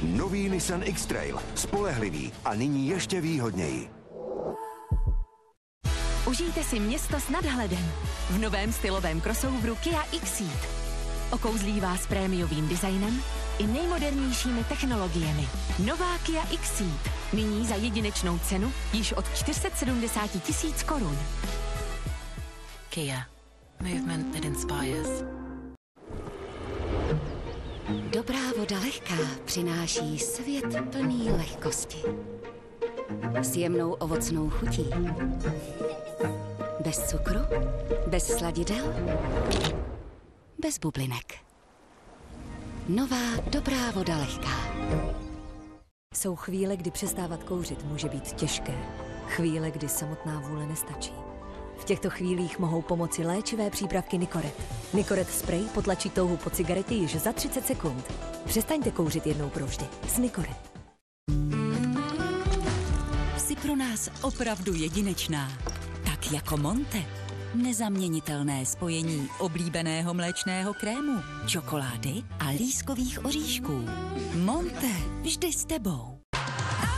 Nový Nissan X-Trail. Spolehlivý a nyní ještě výhodněji. Užijte si město s nadhledem v novém stylovém crossoveru Kia Xceed. Okouzlí vás prémiovým designem i nejmodernějšími technologiemi. Nová Kia Xceed. Nyní za jedinečnou cenu již od 470 000 korun. Kia. Movement that inspires. Dobrá voda lehká přináší svět plný lehkosti. S jemnou ovocnou chutí. Bez cukru, bez sladidel, bez bublinek. Nová dobrá voda lehká. Jsou chvíle, kdy přestávat kouřit může být těžké. Chvíle, kdy samotná vůle nestačí. V těchto chvílích mohou pomoci léčivé přípravky Nicoret. Nicoret spray potlačí touhu po cigaretě již za 30 sekund. Přestaňte kouřit jednou provždy s Nicoret. Jsi pro nás opravdu jedinečná. Tak jako Monte. Nezaměnitelné spojení oblíbeného mléčného krému, čokolády a lískových oříšků. Monte, vždy s tebou.